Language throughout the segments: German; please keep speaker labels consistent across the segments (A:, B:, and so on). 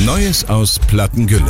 A: Neues aus Plattengülle.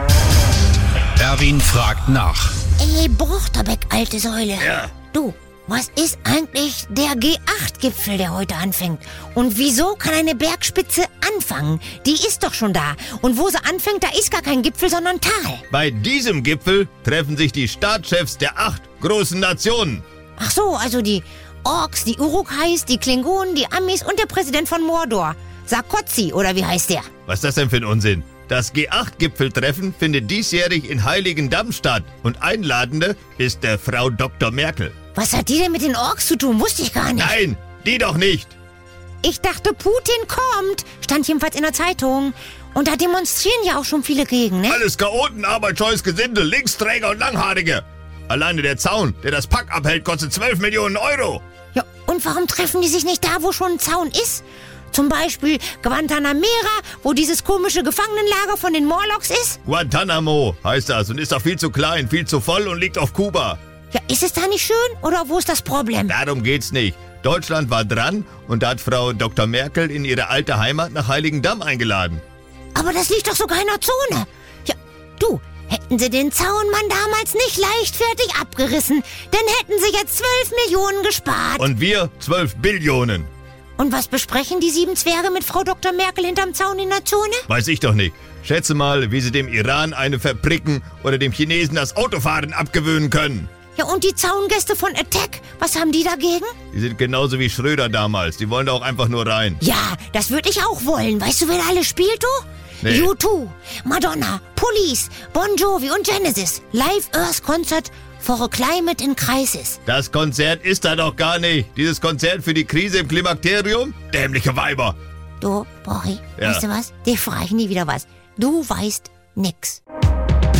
A: Erwin fragt nach.
B: Ey, Brochterbeck, alte Säule.
C: Ja.
B: Du, was ist eigentlich der G8-Gipfel, der heute anfängt? Und wieso kann eine Bergspitze anfangen? Die ist doch schon da. Und wo sie anfängt, da ist gar kein Gipfel, sondern Tal.
C: Bei diesem Gipfel treffen sich die Staatschefs der 8 großen Nationen.
B: Ach so, also die Orks, die Uruk-hais, die Klingonen, die Amis und der Präsident von Mordor. Sarkozy, oder wie heißt der?
C: Was ist das denn für ein Unsinn? Das G8-Gipfeltreffen findet diesjährig in Heiligendamm statt. Und Einladende ist der Frau Dr. Merkel.
B: Was hat die denn mit den Orks zu tun? Wusste ich gar nicht.
C: Nein, die doch nicht.
B: Ich dachte, Putin kommt. Stand jedenfalls in der Zeitung. Und da demonstrieren ja auch schon viele gegen, ne?
C: Alles Chaoten, arbeitsscheues Gesindel, Linksträger und Langhaarige. Alleine der Zaun, der das Pack abhält, kostet 12 Millionen Euro.
B: Ja, und warum treffen die sich nicht da, wo schon ein Zaun ist? Zum Beispiel Guantanamera, wo dieses komische Gefangenenlager von den Morlocks ist?
C: Guantanamo heißt das und ist doch viel zu klein, viel zu voll und liegt auf Kuba.
B: Ja, ist es da nicht schön? Oder wo ist das Problem?
C: Darum geht's nicht. Deutschland war dran und da hat Frau Dr. Merkel in ihre alte Heimat nach Heiligendamm eingeladen.
B: Aber das liegt doch sogar in der Zone. Ja, du, hätten sie den Zaunmann damals nicht leichtfertig abgerissen, dann hätten sie jetzt 12 Millionen gespart.
C: Und wir 12 Billionen.
B: Und was besprechen die 7 Zwerge mit Frau Dr. Merkel hinterm Zaun in der Zone?
C: Weiß ich doch nicht. Schätze mal, wie sie dem Iran eine verpricken oder dem Chinesen das Autofahren abgewöhnen können.
B: Ja, und die Zaungäste von Attack, was haben die dagegen?
C: Die sind genauso wie Schröder damals. Die wollen da auch einfach nur rein.
B: Ja, das würde ich auch wollen. Weißt du, wer da alles spielt, du?
C: Nee.
B: U2, Madonna, Police, Bon Jovi und Genesis. Live Earth Concert for a Climate in Crisis.
C: Das Konzert ist da doch gar nicht. Dieses Konzert für die Krise im Klimakterium? Dämliche Weiber.
B: Du, Bori,
C: Ja.
B: weißt du was? Dir frage ich nie wieder was. Du weißt nix.